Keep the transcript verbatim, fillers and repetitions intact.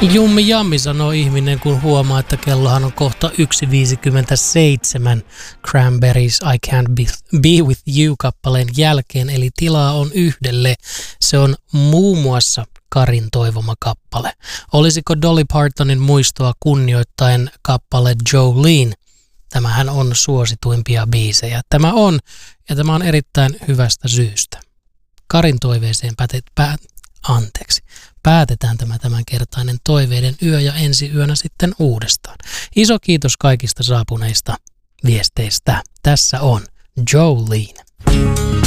Jummi jammi, sanoo ihminen, kun huomaa, että kellohan on kohta yksi viisikymmentäseitsemän Cranberries I Can't Be, Be With You-kappaleen jälkeen, eli tilaa on yhdelle. Se on muun muassa Karin toivoma kappale. Olisiko Dolly Partonin muistoa kunnioittaen kappale Jolene? Tämähän on suosituimpia biisejä. Tämä on, ja tämä on erittäin hyvästä syystä. Karin toiveeseen pätet, pää, anteeksi. Päätetään tämä tämänkertainen toiveiden yö ja ensi yönä sitten uudestaan. Iso kiitos kaikista saapuneista viesteistä. Tässä on Jolene.